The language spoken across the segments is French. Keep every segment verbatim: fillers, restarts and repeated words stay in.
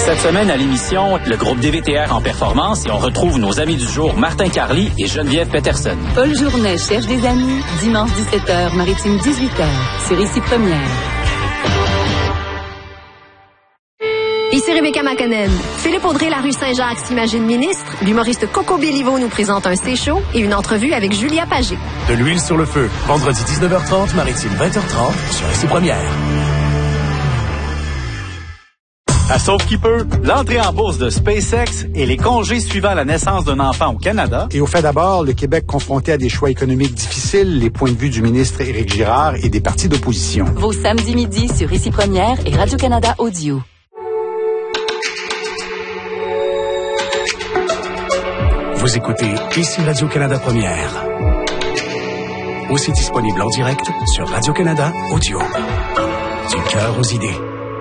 Cette semaine à l'émission, le groupe D V T R en performance et on retrouve nos amis du jour Martin Carly et Geneviève Peterson. Paul Journet cherche des amis, dimanche dix-sept heures, Maritime dix-huit heures, sur Ici Première. Ici Rebecca McConnell. Philippe Audrey, la rue Saint-Jacques s'imagine ministre. L'humoriste Coco Béliveau nous présente un C-show et une entrevue avec Julia Pagé. De l'huile sur le feu. Vendredi dix-neuf heures trente, Maritime vingt heures trente, sur Ici Première. À Sauf qui peut, l'entrée en bourse de SpaceX et les congés suivant la naissance d'un enfant au Canada. Et au fait d'abord, le Québec confronté à des choix économiques difficiles, les points de vue du ministre Éric Girard et des partis d'opposition. Vos samedis midi sur Ici Première et Radio-Canada Audio. Vous écoutez Ici Radio-Canada Première. Aussi disponible en direct sur Radio-Canada Audio. Du cœur aux idées.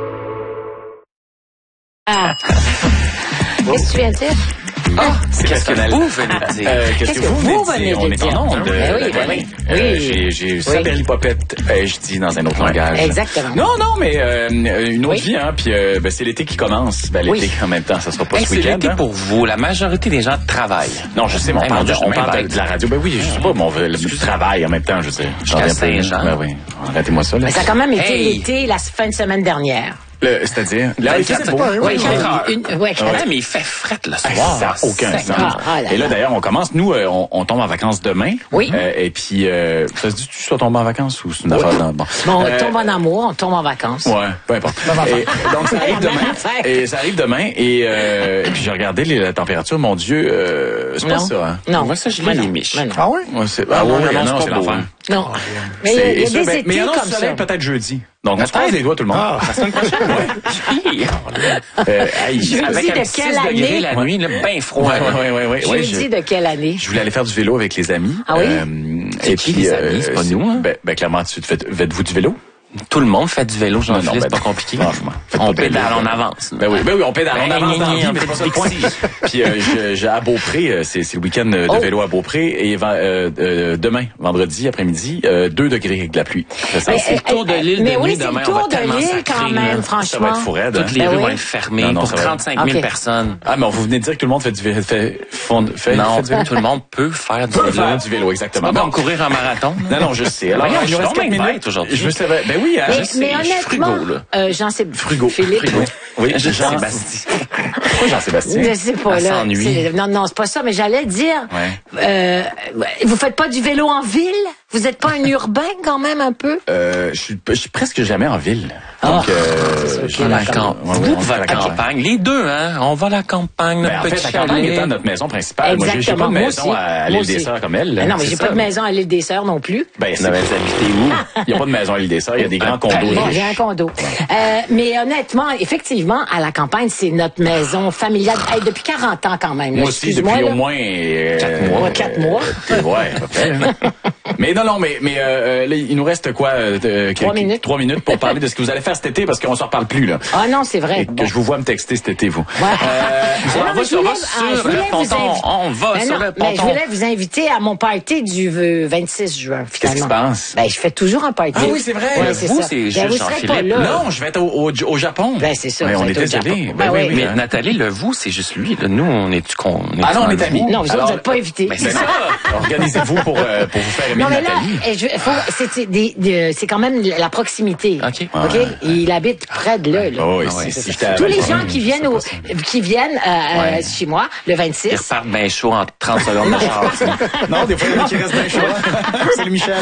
Ah. Qu'est-ce que tu viens de dire? Ah, c'est qu'est-ce que vous venez de dire? Euh, qu'est-ce, qu'est-ce que vous venez de dire? On est en onde. Ben oui, ben oui. Euh, oui. J'ai, j'ai oui. Saperli Popette, euh, je dis dans un autre langage. Exactement. Non, non, mais euh, une autre oui. vie, hein. Puis euh, ben, c'est l'été qui commence. Ben l'été oui. en même temps, ça sera pas ben, ce week-end. C'est l'été hein. pour vous. La majorité des gens travaillent. Non, je sais, mais on hey, parle, de, on parle de, de la radio. Ben oui, je sais pas, mais on veut le travail en même temps, je sais. Jusqu'à Saint-Jean. Ben oui. Arrêtez-moi ça, là. Mais ça a quand même été hey. l'été la fin de semaine dernière. Le, c'est-à-dire? Là, il fait beau. Oui, une, une, ouais, ouais, mais il fait frette le soir. Ça n'a aucun sens. Ah, ah, là, et là, d'ailleurs, on commence. Nous, euh, on, on tombe en vacances demain. Oui. Euh, et puis, euh, ça se dit que tu sois tombé en vacances ou c'est une oui. affaire dans... Bon, bon on euh, tombe en amour, on tombe en vacances. Ouais, peu importe. Et, donc, ça arrive demain. Et ça arrive demain. Et, euh, et puis, j'ai regardé les, la température. Mon Dieu, euh, c'est non. pas ça, hein? Non. Moi, ça, je l'ai les miches. Ah oui? Ouais, c'est, ah, ah oui, oui, non, non, c'est l'enfer. Non. Mais il y a, y a des ben, étés mais il y en a comme ça. peut-être jeudi. Donc, on se passe les doigts, tout le monde. Ah, la semaine prochaine, oui. euh, hey, jeudi avec de quelle année? La nuit, là, bien froid. Ouais, ouais, ouais, ouais, ouais, jeudi je, de quelle année? Je voulais aller faire du vélo avec les amis. Ah oui? Euh, et puis, les amis, euh, c'est pas nous, hein? Ben, ben clairement, tu faites, faites-vous du vélo? Tout le monde fait du vélo, j'en fais, c'est pas compliqué. Franchement. On pédale en avance. Ben oui, ben oui, on pédale en avance dans la vie, mais c'est pas ça le point. Puis euh, je, je, à Beaupré, c'est, c'est le week-end de oh. vélo à Beaupré, et euh, euh, demain, vendredi après-midi, euh, deux degrés avec de la pluie. Ça, c'est le tour de l'île mais de oui, nuit demain. C'est le tour de l'île quand même, franchement. Ça va être fou raide. Toutes les rues vont être fermées pour trente-cinq mille personnes. Ah, mais vous venez de dire que tout le monde fait du vélo. Fait, fait, non, tout le monde peut faire du vélo. Faire du vélo, exactement. C'est pas comme courir un marathon. Non, non, je sais. Alors, il nous reste quatre minutes aujourd'hui. Je veux savoir. Ben oui, je sais. Honnêtement, euh, Jean-Sébastien. Frigo. Philippe. Frigo. Oui, Jean-Sébastien. Pourquoi Jean-Sébastien? Je sais pas, là. C'est, non, non, c'est pas ça, mais j'allais dire, ouais. euh, vous faites pas du vélo en ville? Vous êtes pas un urbain quand même un peu? Euh, je suis, je suis presque jamais en ville. Donc, oh, euh, je vais à la campagne. Vous, vous à la campagne. Les deux, hein? On va à la campagne, notre ben, en petit fait, la campagne étant notre maison principale. Exactement. Moi, j'ai, j'ai pas de maison moi à l'île des Sœurs comme elle. Ben non, mais j'ai ça. pas de maison à l'île des Sœurs non plus. Ben, c'est habité où? Il y a pas de maison à l'île des Sœurs. Il y a des grands condos. Bon, il y a un condo. Euh, mais honnêtement, effectivement, à la campagne, c'est notre maison familiale. Hey, depuis quarante ans quand même. Moi aussi, depuis là. au moins euh, quatre mois. Quatre mois. Euh, ouais, à peu près. Mais non, non, mais, mais euh, là, il nous reste quoi? Euh, trois que, minutes. Trois minutes pour parler de ce que vous allez faire cet été, parce qu'on s'en reparle plus, là. Ah non, c'est vrai. Et bon. que je vous vois me texter cet été, vous. Ouais. Euh, on va sur le ponton. On va sur le ponton. Mais je voulais vous inviter à mon party du vingt-six juin, finalement. Qu'est-ce qui se passe? Ben, je fais toujours un party. Ah oui, c'est vrai. Ouais, c'est vous, ça. c'est ben, juste vous serez pas là. Non, je vais être au, au, au Japon. Ben, c'est ça. Ouais, on est désolé. Ben, oui, oui, mais Nathalie, le vous, c'est juste lui. Là. Nous, on est-tu con? Ah non, on est amis. Non, vous n'êtes pas invités. Ben, c'est ça. Organisez-vous pour, euh, pour vous faire aimer non, mais Nathalie. Là, je, faut, c'est, des, des, c'est quand même la proximité. OK. OK? Ouais. Il habite près de là. là. Oh, oui, ah, ouais, si, si tous les gens qui viennent, au, qui viennent euh, ouais. chez moi, le vingt-six. Ils repartent bien chaud en trente secondes de char. Non, des fois, il y en a qui restent bien chaud. Salut, Michel.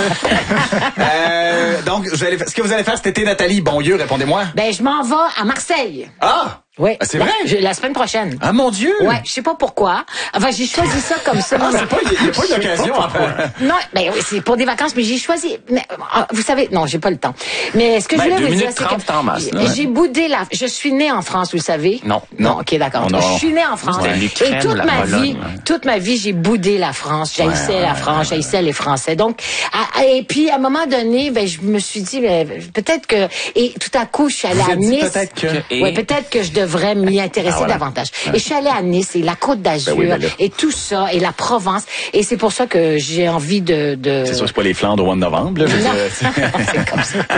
euh, donc, vous allez, ce que vous allez faire cet été, Nathalie Bonlieu, répondez-moi. Ben, je m'en vais à Marseille. Ah! Oui. Ah, c'est la, vrai? Je, la semaine prochaine. Ah, mon Dieu! Ouais, je sais pas pourquoi. Enfin, j'ai choisi ça comme ça. Ah, c'est pas, il n'y a pas eu d'occasion, en fait. Non, ben oui, c'est pour des vacances, mais j'ai choisi. Mais, vous savez, non, j'ai pas le temps. Mais ce que ben, je voulais vous dire, c'est que en masse, j'ai boudé la, je suis née en France, vous le savez? Non. Non, non ok, d'accord. Non, non. Je suis née en France. Et toute ma vie, toute ma vie, j'ai boudé la France. J'haïssais ouais, la France, ouais, j'haïssais ouais. les Français. Donc, à, et puis, à un moment donné, ben, je me suis dit, ben, peut-être que, et tout à coup, je suis allée à Nice. Peut-être que. Ouais, peut-être que je devrais devrais m'y intéresser ah, voilà. davantage. Ouais. Et je suis allée à Nice et la Côte d'Azur ben oui, ben et tout ça et la Provence. Et c'est pour ça que j'ai envie de... de... C'est sûr, c'est pas les Flandres au mois de novembre. Là, je non, veux dire. c'est comme ça.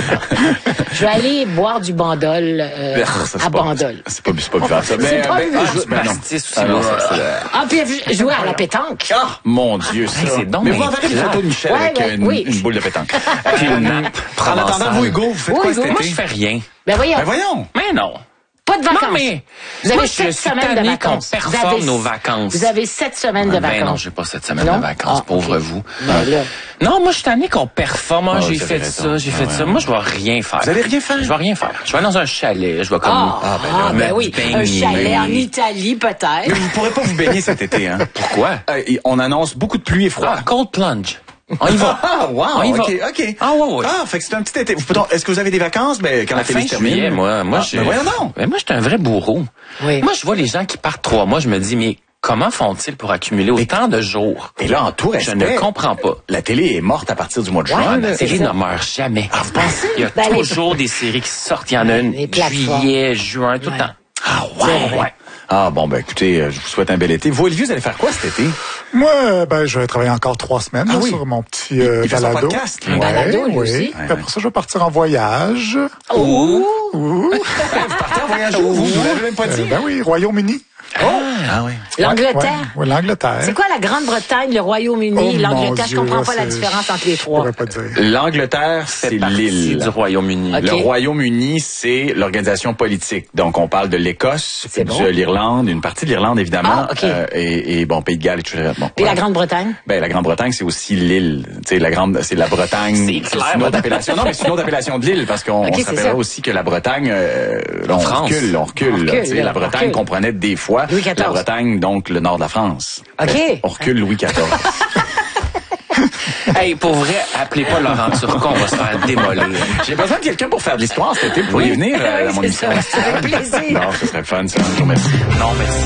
Je vais aller boire du bandol euh, ça, à pas, Bandol. C'est pas, c'est pas buvable, ça. C'est pas buvable. Ben non. Ah, non, ça, ça, ah, puis jouer à la pétanque. Ah, mon Dieu, ça. C'est donc mais vous enverrez une photo de Michel ouais, avec ouais, une, oui. une boule de pétanque. Puis une nappe. En attendant, vous, Hugo, vous faites oui, quoi cet Hugo, été? Moi, je fais rien. Ben voyons. Ben voyons. Mais non. Pas de vacances. Non, mais vous avez moi, sept je suis semaines de vacances. qu'on performe avez, nos vacances. Vous avez sept semaines de ben vacances. non, j'ai pas sept semaines non? de vacances, ah, pauvre okay. vous. Ben, là. Non, moi, je suis tanné qu'on performe. Moi, oh, j'ai fait ça, j'ai fait ah, ça. ouais. Moi, je vais rien faire. Vous allez rien faire? Je vais rien faire. Je vais aller dans un chalet. Je vais comme... Ah, ah ben, là, ah, ben oui. Baigner. Un chalet en Italie, peut-être. Mais vous pourrez pas vous baigner cet été, hein? Pourquoi? Euh, on annonce beaucoup de pluie et froid. Ah, cold plunge. On y va. Ah, wow, on y va. ok, ok. Ah, ouais, ouais. Ah, fait que c'est un petit été. Est-ce que vous avez des vacances? Ben, quand la, la télé se termine. Juillet, moi, moi, ah, je. Ben, voyons donc. Mais moi, j'étais un vrai bourreau. Oui. Moi, je vois les gens qui partent trois mois, je me dis, mais comment font-ils pour accumuler autant de jours? Et là, en tout respect, je ne comprends pas. La télé est morte à partir du mois de juin. Ouais, la télé ne meurt jamais. Ah, vous pensez? Il y a ben, toujours les... des séries qui sortent. Il y en a une juillet, juin, tout le ouais. temps. Ah, ouais, ouais. Ah, bon, ben, écoutez, je vous souhaite un bel été. Vous, Olivier, vous allez faire quoi cet été? Moi, ben, je vais travailler encore trois semaines ah, là, oui. sur mon petit euh, il fait balado. son podcast. Un ouais, balado, lui oui. aussi. Ouais, Puis après ça, je vais partir en voyage. Oh! Ouh! Vous partez en voyage où? Vous ne l'avez même pas dit? Euh, ben oui, Royaume-Uni. Oh! Ah oui. L'Angleterre. Ouais, ouais, l'Angleterre. C'est quoi la Grande-Bretagne, le Royaume-Uni, oh, l'Angleterre? Je comprends pas la c'est... différence entre les trois. Je pourrais pas dire. L'Angleterre, c'est l'île du Royaume-Uni. Okay. Le Royaume-Uni, c'est l'organisation politique. Donc, on parle de l'Écosse, de bon. l'Irlande, une partie de l'Irlande, évidemment. Ah, okay. euh, et, et, bon, Pays de Galles et tout ça. Bon, Puis voilà. la Grande-Bretagne? Ben, la Grande-Bretagne, c'est aussi l'île. Tu sais, la Grande, c'est la Bretagne. C'est clair. C'est une autre appellation. Non, mais c'est une autre appellation de l'île parce qu'on okay, on s'appellera aussi que la Bretagne, euh, là, on France. recule, on recule. On recule, là, tu sais, là, la Bretagne recule. comprenait des fois Louis quatorze. la Bretagne, donc le nord de la France. OK. On recule Louis quatorze. Hey, pour vrai, appelez pas Laurent Turcon, on va se faire démolir. J'ai besoin de quelqu'un pour faire de l'histoire cet été. Vous pourriez venir euh, Oui, à mon c'est émission. ça. Avec plaisir. Non, ce serait fun, ça. Je vous remercie. Non, merci.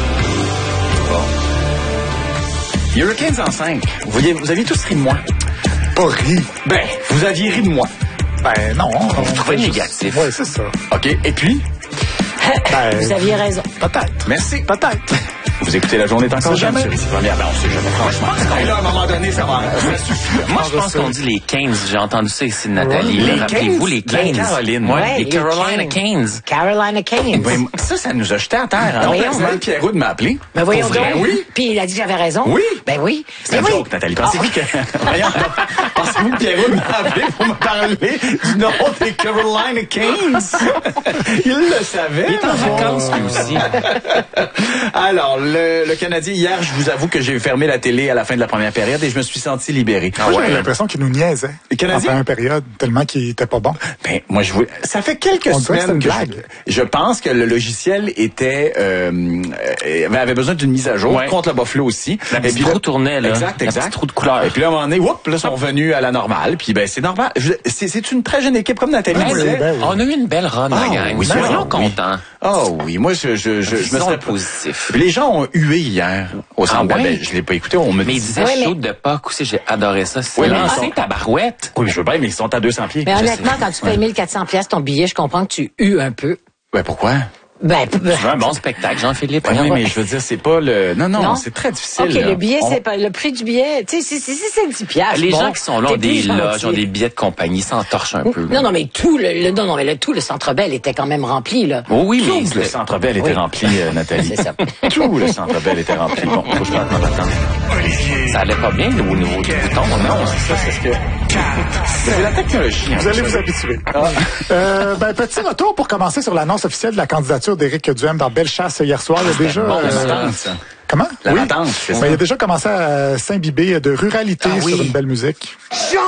Bon. Hurricanes en cinq. Vous, voyez, vous aviez tous ri de moi. Pas ri. Ben, vous aviez ri de moi. Ben non. On trouvait juste... négatif. Oui, c'est ça. OK. Et puis? Ben, vous aviez raison. Peut-être. Merci. Peut-être. Vous écoutez La Journée est encore jeune. jamais. C'est première. Ben, on sait jamais, franchement. Et là, à un moment donné, ça va. Ça suffit. Moi, je pense qu'on dit les quinze. J'ai entendu ça ici de Nathalie. Les Rappelez-vous, les quinze? quinze. La Caroline. Ouais, Ouais, les les Carolina quinze. quinze. Carolina Keynes. Ben, ça, ça nous a jeté à terre. Hein? Ben, voyons. Président Pierrot de m'appeler. Ben voyons Pour vrai? donc. Oui. Puis il a dit que j'avais raison. Oui. Ben oui. C'est Ben une oui. joke, Nathalie. Pensez-vous que... Voyons. Pensez-vous que Pierrot m'a appelé pour me parler du nom des Carolina Keynes? Il le savait. Il est en vacances, lui aussi. Alors, le, le Canadien, hier, je vous avoue que j'ai fermé la télé à la fin de la première période et je me suis senti libéré. Moi, j'avais l'impression qu'il nous niaisait. Les Canadiens? En première période, tellement qu'il était pas bon. Ben, moi, je voulais... Ça fait quelques On dirait que semaines c'est que une je... blague. je pense que le logiciel était euh, euh, avait besoin d'une mise à jour Ouais. contre le Buffalo aussi. La petite puis là- roue tournait, là. Exact, La exact. petite roue de couleur. Et puis là, à un moment donné, whoop, là, ils sont revenus à la normale. Puis ben, c'est normal. Je- C'est, c'est une très jeune équipe, comme Nathalie Ben oui, disait. ben oui. On a eu une belle run, Ah, la gang. oui, Soyons oui. contents. Oh oui, moi, je, je, je, je me Disons serais le positif. Puis les gens ont hué hier au centre. Ah ouais? Ben, je l'ai pas écouté. On me Mais il dit. disait Ouais, mais- shoot de Pâques aussi, j'ai adoré ça. C'est Oui, mais lancé, ils sont- tabarouette. Oui, je veux bien, mais ils sont à deux cents pieds. Mais Je honnêtement, sais. quand tu payes mille quatre cents piastres ton billet, je comprends que tu hues un peu. Ben pourquoi? Ben, Tu veux un bon spectacle, Jean-Philippe? Ben oui, Voyons. mais je veux dire, c'est pas le. Non, non, Non? c'est très difficile. OK, là. le billet, On- c'est pas le prix du billet. Tu sais, si, si, si c'est dix piastres. Les bon, gens qui sont là ont t'es des plus loges, gentil. ont des billets de compagnie, s'entorchent un peu. Non, non, mais tout le, le- non, non, mais le, tout le Centre Bell était quand même rempli, là. Oh oui, mais Tout le Centre Bell était Oui. rempli, euh, Nathalie. C'est ça. Tout le Centre Bell était rempli. Bon, faut que je parte ma patente. ça allait pas bien au niveau du bouton. Non, c'est ça, c'est ce que... C'est la technologie. hein. Vous allez vous habituer. Euh, ben, petit retour pour commencer sur l'annonce officielle de la candidature d'Éric Duhem dans Bellechasse hier soir. Il y a déjà... Bon, euh, la latence, ça. Comment? La Oui. latence, c'est Ben, ça. il a déjà commencé à s'imbiber de ruralité Ah oui. sur une belle musique. Jean